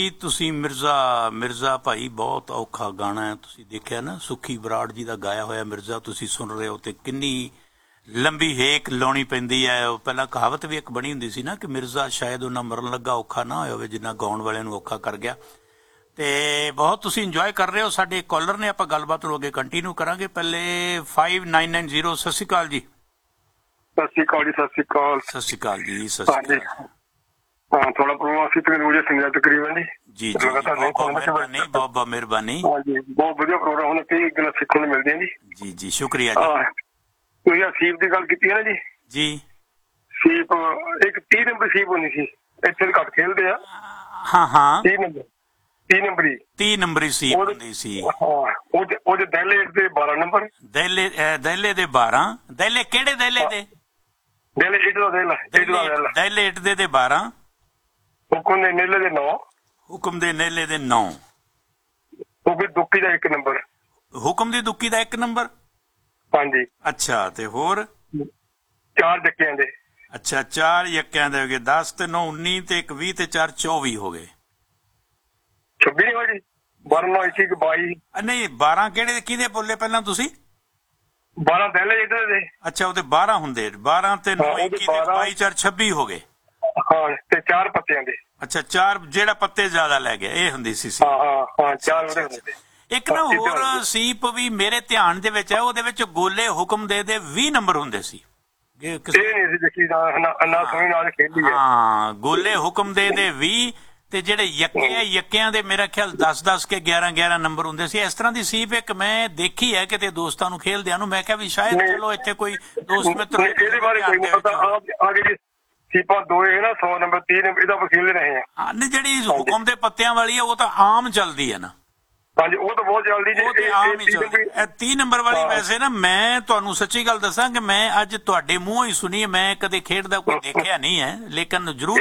ਤੁਸੀਂ ਮਿਰਜ਼ਾ ਭਾਈ ਬਹੁਤ ਔਖਾ ਗਾਣਾ ਹੈ। ਤੁਸੀਂ ਦੇਖਿਆ ਨਾ, ਸੁੱਖੀ ਬਰਾੜ ਜੀ ਦਾ ਗਾਇਆ ਹੋਇਆ ਮਿਰਜ਼ਾ ਤੁਸੀਂ ਸੁਣ ਰਹੇ ਹੋ, ਤੇ ਕਿੰਨੀ ਲੰਬੀ ਹੇਕ ਲਾਉਣੀ ਪੈਂਦੀ ਹੈ। ਉਹ ਪਹਿਲਾਂ ਕਹਾਵਤ ਵੀ ਇੱਕ ਬਣੀ ਹੁੰਦੀ ਸੀ ਨਾ ਕਿ ਮਿਰਜ਼ਾ ਸ਼ਾਇਦ ਉਹਨਾਂ ਮਰਨ ਲੱਗਾ ਔਖਾ ਨਾ ਹੋਇਆ ਹੋਵੇ ਜਿੰਨਾ ਗਾਉਣ ਵਾਲਿਆਂ ਨੂੰ ਔਖਾ ਕਰ ਗਿਆ। ਤੇ ਬਹੁਤ ਤੁਸੀਂ ਇੰਜੋਏ ਕਰ ਰਹੇ ਹੋ। ਸਾਡੇ ਕਾਲਰ ਨੇ, ਆਪਾਂ ਗੱਲਬਾਤ ਨੂੰ ਅੱਗੇ ਕੰਟੀਨਿਊ ਕਰਾਂਗੇ। ਪਹਿਲੇ 5990 ਸਤਿ ਸ਼੍ਰੀ ਅਕਾਲ ਜੀ। ਸਤਿ ਸ਼੍ਰੀ ਅਕਾਲ ਜੀ। ਸਤਿ ਸ਼੍ਰੀ ਅਕਾਲ। ਸਤਿ ਸ਼੍ਰੀ ਅਕਾਲ ਜੀ। ਸਤਿ ਸ਼੍ਰੀ ਅਕਾਲ। ਹਾਂ, ਥੋੜਾ ਪ੍ਰੋਗਰਾਮ ਅਸੀਂ ਤਕਰੀਬਨ ਸਿੰਘ ਤਕਰੀਬਨ ਜੀ ਜੀ ਜੀ ਬਹੁਤ ਮਿਹਰਬਾਨੀ। ਹਾਂਜੀ, ਬਹੁਤ ਵਧੀਆ ਪ੍ਰੋਗਰਾਮ ਹੋਣਾ। ਕਈ ਗੱਲਾਂ ਸਿੱਖਣ ਨੂੰ ਮਿਲਦੀਆਂ ਜੀ। ਜੀ ਜੀ ਸ਼ੁਕਰੀਆ ਜੀ। ਤੁਸੀਂ ਸੀਪ ਦੀ ਗੱਲ ਕੀਤੀ ਹੈ ਨਾ ਜੀ। ਜੀ ਸੀਪ ਇੱਕ 30 ਨੰਬਰ ਸੀਪ ਹੋਣੀ ਸੀ, ਇੱਥੇ ਘੱਟ ਖੇਲਦੇ ਆ। ਹਾਂ 30 ਨੰਬਰੀ ਸੀਪ ਹੁੰਦੀ ਸੀ। ਉਹਦੇ ਦਹਿਲੇ ਦੇ 12 ਨੰਬਰ। ਦਹਿਲੇ ਦੇ 12। ਦਹਿਲੇ ਕਿਹੜੇ ਦਹਿਲੇ ਦੇ? ਦਹਿਲੇ ਇੱਟ ਦਾ ਦਹਿਲਾ। ਦਹਿਲੇ ਇੱਟ ਦੇ 12। ਹੁਕਮ ਦੇ ਨੇਲੇ ਦੇ 9। ਹੁਕਮ ਦੇ ਨੇਲੇ ਦੇ 9। ਦੁੱਕੀ ਦਾ 1 ਨੰਬਰ। ਹੁਕਮ ਦੀ ਦੁੱਕੀ ਦਾ 1 ਨੰਬਰ। ਹਾਂਜੀ। ਅੱਛਾ, ਤੇ ਹੋਰ? 4 ਜੱਕਿਆਂ ਦੇ। ਅੱਛਾ, 4 ਜੱਕਿਆਂ ਦੇ ਹੋ ਗਏ। 10 ਤੇ 9 19 ਤੇ 1 20 ਤੇ 4 24 ਹੋ ਗਏ। 26 ਨਹੀਂ ਹੋਈ ਜੀ। 12 9 21 22। ਨਹੀਂ, 12 ਕਿਹਦੇ ਬੋਲੇ ਪਹਿਲਾਂ ਤੁਸੀਂ? 12 ਦਹਿਲੇ ਇੱਟ ਦੇ। ਅੱਛਾ, ਉਹਦੇ 12 ਹੁੰਦੇ। 12 ਤੇ 9 21 ਤੇ 22 4 26 ਹੋ ਗਏ। ਹਾਂ, ਤੇ 4 ਪੱਤਿਆਂ ਦੇ। ਅੱਛਾ, 4 ਜਿਹੜਾ ਪੱਤੇ ਜ਼ਿਆਦਾ ਲੈ ਗਿਆ, ਇਹ ਹੁੰਦੀ ਸੀ। ਹਾਂ 4 ਉਹਦੇ ਹੁੰਦੇ। ਇੱਕ ਨਾ ਹੋਰ ਸੀਪ ਵੀ ਮੇਰੇ ਧਿਆਨ ਦੇ ਵਿੱਚ ਹੈ, ਉਹਦੇ ਵਿੱਚ ਗੋਲੇ ਹੁਕਮ ਦੇ 20 ਨੰਬਰ ਹੁੰਦੇ ਸੀ। ਹਾਂ, ਗੋਲੇ ਹੁਕਮ ਦੇ 20 ਤੇ ਜਿਹੜੇ ਯੱਕਿਆਂ ਦੇ ਮੇਰੇ ਖਿਆਲ 10 ਕੇ 11 ਨੰਬਰ ਹੁੰਦੇ ਸੀ। ਇਸ ਤਰ੍ਹਾਂ ਦੀ ਸੀਪ ਇੱਕ ਮੈਂ ਦੇਖੀ ਹੈ ਕਿਤੇ ਦੋਸਤਾਂ ਨੂੰ ਖੇਲਦਿਆਂ ਨੂੰ। ਮੈਂ ਕਿਹਾ ਵੀ ਸ਼ਾਇਦ ਚਲੋ ਇੱਥੇ ਕੋਈ ਦੋਸਤ ਮਿੱਤਰ ਇਹਦੇ ਬਾਰੇ ਕੋਈ ਨਹੀਂ ਪਤਾ। ਸੀਪਾਂ 2 ਹੈ ਨਾ, 100 ਨੰਬਰ 30 ਨੰਬਰ ਇਹਦਾ ਖੇਲਦੇ ਰਹੇ ਆ। ਨਹੀਂ, ਜਿਹੜੀ ਹੁਕਮ ਦੇ ਪੱਤਿਆਂ ਵਾਲੀ ਹੈ ਉਹ ਤਾਂ ਆਮ ਚੱਲਦੀ ਹੈ ਨਾ। ਹਾਂਜੀ, ਉਹ ਤਾਂ ਬਹੁਤ ਜਲਦੀ ਜੀ। 30 ਨੰਬਰ ਵਾਲੀ ਵੈਸੇ ਨਾ, ਮੈਂ ਤੁਹਾਨੂੰ ਸੱਚੀ ਗੱਲ ਦੱਸਾਂ ਕਿ ਮੈਂ ਅੱਜ ਤੁਹਾਡੇ ਮੂੰਹੋਂ ਹੀ ਸੁਣੀ। ਮੈਂ ਕਦੇ ਖੇਡਦਾ ਕੋਈ ਦੇਖਿਆ ਨਹੀਂ ਹੈ, ਲੇਕਿਨ ਜ਼ਰੂਰ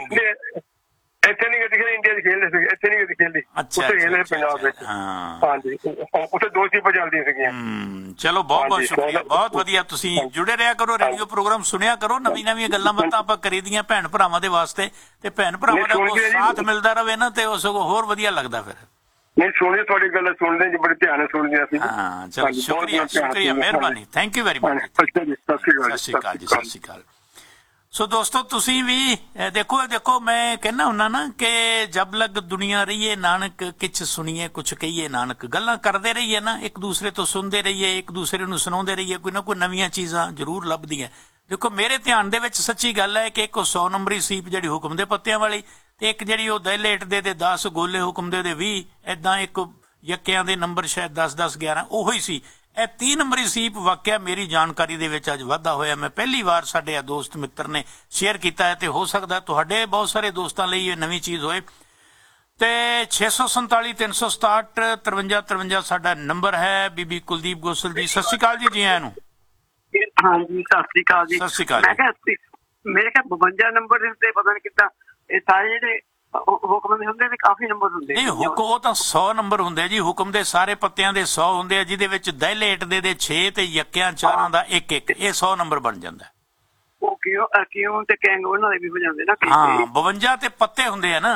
ਇੱਥੇ ਨਹੀਂ ਕਦੇ ਇੰਡੀਆ 'ਚ ਖੇਲਦੇ ਸੀਗੇ। ਇੱਥੇ ਨਹੀਂ ਕਦੇ ਖੇਲਦੇ। ਉੱਥੇ ਖੇਲਦੇ ਪੰਜਾਬ ਵਿੱਚ। ਹਾਂਜੀ, ਉੱਥੇ 2 ਸੀਪਾਂ ਚੱਲਦੀਆਂ ਸੀਗੀਆਂ। ਚਲੋ ਬਹੁਤ ਬਹੁਤ ਸ਼ੁਕਰੀਆ, ਬਹੁਤ ਵਧੀਆ। ਤੁਸੀਂ ਜੁੜੇ ਰਿਹਾ ਕਰੋ, ਰੇਡੀਓ ਪ੍ਰੋਗਰਾਮ ਸੁਣਿਆ ਕਰੋ। ਨਵੀਆਂ ਗੱਲਾਂ ਬਾਤਾਂ ਆਪਾਂ ਕਰੀਦੀਆਂ ਭੈਣ ਭਰਾਵਾਂ ਦੇ ਵਾਸਤੇ, ਤੇ ਭੈਣ ਭਰਾਵਾਂ ਦਾ ਕੋਈ ਸਾਥ ਮਿਲਦਾ ਰਹੇ ਨਾ ਤੇ ਉਹ ਸਗੋਂ ਹੋਰ ਵਧੀਆ ਲੱਗਦਾ। ਫਿਰ ਨਹੀਂ, ਸੁਣੀ ਤੁਹਾਡੀ ਗੱਲ ਸੁਣਦੇ ਜੀ, ਬੜੇ ਧਿਆਨ ਨਾਲ ਸੁਣਦੇ ਅਸੀਂ। ਹਾਂ, ਚਲੋ ਸ਼ੁਕਰੀਆ, ਮਿਹਰਬਾਨੀ, ਥੈਂਕ ਯੂ ਵੈਰੀ ਮਚ। ਸਤਿ ਸ਼੍ਰੀ ਅਕਾਲ ਜੀ। ਸਤਿ ਸ਼੍ਰੀ ਅਕਾਲ। ਸੋ ਦੋਸਤੋ, ਤੁਸੀਂ ਵੀ ਦੇਖੋ ਮੈਂ ਕਹਿੰਦਾ ਹੁੰਦਾ ਨਾ ਕਿ ਜਬ ਲਗ ਦੁਨੀਆ ਰਹੀਏ ਨਾਨਕ, ਕਿਛ ਸੁਣੀਏ ਕੁਛ ਕਹੀਏ ਨਾਨਕ। ਗੱਲਾਂ ਕਰਦੇ ਰਹੀਏ ਨਾ, ਇੱਕ ਦੂਸਰੇ ਤੋਂ ਸੁਣਦੇ ਰਹੀਏ, ਇੱਕ ਦੂਸਰੇ ਨੂੰ ਸੁਣਾਉਂਦੇ ਰਹੀਏ, ਕੋਈ ਨਾ ਕੋਈ ਨਵੀਆਂ ਚੀਜ਼ਾਂ ਜ਼ਰੂਰ ਲੱਭਦੀਆਂ। ਦੇਖੋ, ਮੇਰੇ ਧਿਆਨ ਦੇ ਵਿੱਚ ਸੱਚੀ ਗੱਲ ਹੈ ਕਿ ਇੱਕ 100 ਨੰਬਰੀ ਸੀਪ ਜਿਹੜੀ ਹੁਕਮ ਦੇ ਪੱਤਿਆਂ ਵਾਲੀ, ਤੇ ਇੱਕ ਜਿਹੜੀ ਉਹ ਦਹਿਲੇ ਇੱਟ ਦੇ 10, ਗੋਲੇ ਹੁਕਮ ਦੇ 20, ਏਦਾਂ ਇੱਕ ਯੱਕਿਆਂ ਦੇ ਨੰਬਰ ਸ਼ਾਇਦ 10 11 ਉਹੀ ਸੀ। ਇਹ 30 ਨੰਬਰੀ ਸੀਪ ਵਾਕਿਆ ਮੇਰੀ ਜਾਣਕਾਰੀ ਦੇ ਵਿੱਚ ਅੱਜ ਵਾਧਾ ਹੋਇਆ। ਮੈਂ ਪਹਿਲੀ ਵਾਰ ਸਾਡੇ ਆ ਦੋਸਤ ਮਿੱਤਰ ਨੇ ਸ਼ੇਅਰ ਕੀਤਾ ਹੈ, ਤੇ ਹੋ ਸਕਦਾ ਤੁਹਾਡੇ ਬਹੁਤ ਸਾਰੇ ਦੋਸਤਾਂ ਲਈ ਇਹ ਨਵੀਂ ਚੀਜ਼ ਹੋਏ। ਤੇ 647 367 53 53 ਸਾਡਾ ਨੰਬਰ ਹੈ। ਬੀਬੀ ਕੁਲਦੀਪ ਗੋਸਲ ਜੀ, ਸਤਿ ਸ਼੍ਰੀ ਅਕਾਲ ਜੀ। ਜੀ ਆਇਆਂ ਨੂੰ। ਹਾਂਜੀ, ਸਤਿ ਸ਼੍ਰੀ ਅਕਾਲ ਜੀ। ਸਤਿ ਸ਼੍ਰੀ ਅਕਾਲ। ਮੇਰੇ ਖਿਆਲ 52 ਨੰਬਰ ਦੇ ਪਤਾ ਨਹੀਂ ਕਿੱਦਾਂ ਇਹ ਸਾਰੇ ਜਿਹੜੇ ਹੁਕਮ ਦੇ ਹੁੰਦੇ ਨੇ, ਕਾਫੀ ਨੰਬਰ ਹੁੰਦੇ। ਨਹੀਂ, ਉਹ ਤਾਂ 100 ਨੰਬਰ ਹੁੰਦੇ ਜੀ। ਹੁਕਮ ਦੇ ਸਾਰੇ ਪੱਤਿਆਂ ਦੇ 100 ਹੁੰਦੇ ਆ, ਜਿਹਦੇ ਵਿੱਚ ਦਹਿਲੇ ਇੱਟ ਦੇ 6 ਤੇ ਯੱਕਿਆਂ 4 ਦਾ 1 ਇਹ 100 ਨੰਬਰ ਬਣ ਜਾਂਦਾ। ਉਹ ਕਿਉਂ ਤੇ ਕੈਂਗ ਉਹਨਾਂ ਦੇ ਵੀ ਹੋ ਜਾਂਦੇ ਨਾ। ਹਾਂ, 52 ਤੇ ਪੱਤੇ ਹੁੰਦੇ ਆ ਨਾ।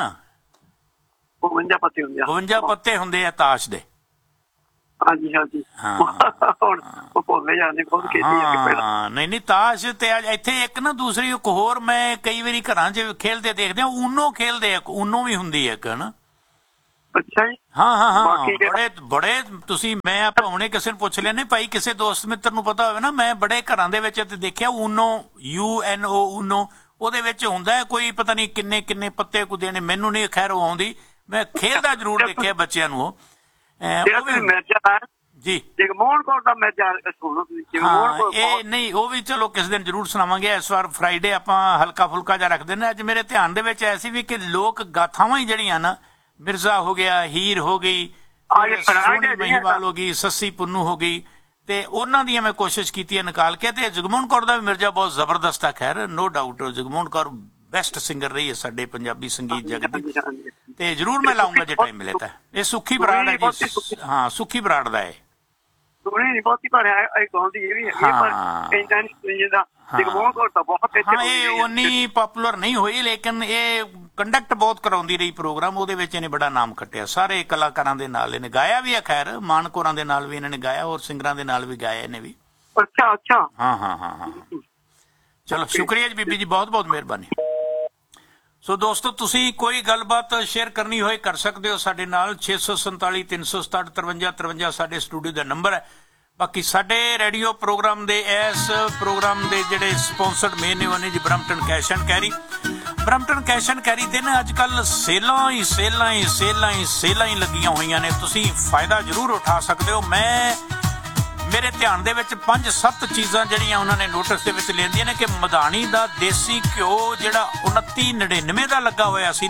52 ਪੱਤੇ ਹੁੰਦੇ ਆ। 52 ਪੱਤੇ ਹੁੰਦੇ ਆ ਤਾਸ਼ ਦੇ। ਹਾਂਜੀ ਹੁਣ ਉਹ ਭੁੱਲੇ ਜਾਂਦੇ ਬਹੁਤ ਖੇਡੀ। ਨਹੀਂ, ਤਾਸ਼ ਤੇ ਇੱਥੇ ਇੱਕ ਨਾ ਦੂਸਰੀ ਇੱਕ ਹੋਰ ਮੈਂ ਕਈ ਵਾਰੀ ਘਰਾਂ 'ਚ ਖੇਲਦੇ ਦੇਖਦੇ ਆ, ਊਨੋ ਖੇਲਦੇ ਆ। ਊਨੋ ਵੀ ਹੁੰਦੀ ਹੈ ਇੱਕ ਨਾ। ਅੱਛਾ ਜੀ। ਹਾਂ, ਬੜੇ ਤੁਸੀਂ ਮੈਂ ਆਪਾਂ ਹੁਣੇ ਕਿਸੇ ਨੂੰ ਪੁੱਛ ਲਿਆ, ਨਹੀਂ ਭਾਈ ਕਿਸੇ ਦੋਸਤ ਮਿੱਤਰ ਨੂੰ ਪਤਾ ਹੋਵੇ ਨਾ, ਮੈਂ ਬੜੇ ਘਰਾਂ ਦੇ ਵਿੱਚ ਦੇਖਿਆ ਊਨੋ, UNO ਊਨੋ। ਉਹਦੇ ਵਿੱਚ ਹੁੰਦਾ ਕੋਈ ਪਤਾ ਨਹੀਂ ਕਿੰਨੇ ਪੱਤੇ ਕੁ ਦੇਣੇ, ਮੈਨੂੰ ਨਹੀਂ ਖੈਰ ਉਹ ਆਉਂਦੀ। ਮੈਂ ਖੇਲਦਾ ਜ਼ਰੂਰ ਦੇਖਿਆ ਬੱਚਿਆਂ ਨੂੰ। ਉਹ ਜੀ ਜਗਮੋਹਨ ਕੌਰ ਦਾ ਮਿਰਜ਼ਾ ਸੁਣੋ ਤੁਸੀਂ। ਇਹ ਨਹੀਂ, ਉਹ ਵੀ ਚਲੋ ਕਿਸੇ ਦਿਨ ਜ਼ਰੂਰ ਸੁਣਾਵਾਂਗੇ। ਇਸ ਵਾਰ ਫਰਾਈਡੇ ਆਪਾਂ ਹਲਕਾ ਫੁਲਕਾ ਜਿਹਾ ਰੱਖਦੇ ਨੇ। ਅੱਜ ਮੇਰੇ ਧਿਆਨ ਦੇ ਵਿੱਚ ਐਸੀ ਵੀ ਕਿ ਲੋਕ ਗਾਥਾਵਾਂ ਹੀ ਜਿਹੜੀਆਂ ਨਾ, ਮਿਰਜ਼ਾ ਹੋ ਗਿਆ, ਹੀਰ ਹੋ ਗਈ, ਮਹੀਵਾਲ ਹੋ ਗਈ, ਸੱਸੀ ਪੁੰਨੂ ਹੋ ਗਈ, ਤੇ ਉਹਨਾਂ ਦੀਆਂ ਮੈਂ ਕੋਸ਼ਿਸ਼ ਕੀਤੀ ਹੈ ਨਿਕਾਲ ਕੇ। ਤੇ ਜਗਮੋਹਨ ਕੌਰ ਦਾ ਵੀ ਮਿਰਜ਼ਾ ਬਹੁਤ ਜ਼ਬਰਦਸਤ ਹੈ। ਖੈਰ no doubt Jagmohan Kaur best singer ਰਹੀ ਹੈ ਸਾਡੇ ਪੰਜਾਬੀ ਸੰਗੀਤ ਜਗਤ ਦੀ। ਤੇ ਜ਼ਰੂਰ ਮੈਂ ਲਾਉਂਗਾ ਜੇ ਟਾਈਮ ਮਿਲੇ ਤਾਂ। ਇਹ ਸੁੱਖੀ ਬਰਾੜ ਹੈ ਜੀ। ਹਾਂ, ਸੁੱਖੀ ਬਰਾੜ ਦਾ ਹੈ। ਇਹ ਉਨੀ ਪਾਪੂਲਰ ਨਹੀਂ ਹੋਈ, ਲੇਕਿਨ ਇਹ ਕੰਡਕਟ ਬਹੁਤ ਕਰਾਉਂਦੀ ਰਹੀ ਪ੍ਰੋਗਰਾਮ, ਉਹਦੇ ਵਿੱਚ ਇਹਨੇ ਬੜਾ ਨਾਮ ਖੱਟਿਆ। ਸਾਰੇ ਕਲਾਕਾਰਾਂ ਦੇ ਨਾਲ ਇਹਨੇ ਗਾਇਆ ਵੀ ਹੈ, ਖੈਰ ਮਾਨਕੌਰਾਂ ਦੇ ਨਾਲ ਵੀ ਇਹਨਾਂ ਨੇ ਗਾਇਆ, ਹੋਰ ਸਿੰਗਰਾਂ ਦੇ ਨਾਲ ਵੀ ਗਾਇਆ ਇਹਨੇ ਵੀ। ਅੱਛਾ ਅੱਛਾ, ਹਾਂ ਹਾਂ ਹਾਂ ਹਾਂ। ਚਲੋ ਸ਼ੁਕਰੀਆ ਜੀ ਬੀਬੀ ਜੀ, ਬਹੁਤ ਬਹੁਤ ਮਿਹਰਬਾਨੀ। ਸੋ ਦੋਸਤੋ, ਤੁਸੀਂ ਕੋਈ ਗੱਲਬਾਤ ਸ਼ੇਅਰ ਕਰਨੀ ਹੋਏ ਕਰ ਸਕਦੇ ਹੋ ਸਾਡੇ ਨਾਲ। 647 367 53 53 ਸਾਡੇ ਸਟੂਡੀਓ ਦਾ ਨੰਬਰ ਹੈ। ਬਾਕੀ ਸਾਡੇ ਰੇਡੀਓ ਪ੍ਰੋਗਰਾਮ ਦੇ ਇਸ ਪ੍ਰੋਗਰਾਮ ਦੇ ਜਿਹੜੇ ਸਪਾਂਸਰਡ ਮੇਨ ਨੇ ਉਹ ਨੇ ਜੀ Brampton cash and carry. Brampton cash and carry ਦੇ ਨਾ ਅੱਜ ਕੱਲ੍ਹ ਸੇਲਾਂ ਹੀ ਲੱਗੀਆਂ ਹੋਈਆਂ ਨੇ। ਤੁਸੀਂ ਫਾਇਦਾ ਜ਼ਰੂਰ ਉਠਾ ਸਕਦੇ ਹੋ। ਮੇਰੇ ਧਿਆਨ ਦੇ ਵਿੱਚ 5-7 ਚੀਜ਼ਾਂ ਜਿਹੜੀਆਂ ਉਹਨਾਂ ਨੇ ਨੋਟਿਸ ਦੇ ਵਿੱਚ ਲੈਂਦੀਆਂ ਨੇ ਕਿ ਮਧਾਣੀ ਦਾ ਦੇਸੀ ਘਿਓ ਜਿਹੜਾ 2999 ਦਾ ਲੱਗਾ ਹੋਇਆ ਸੀ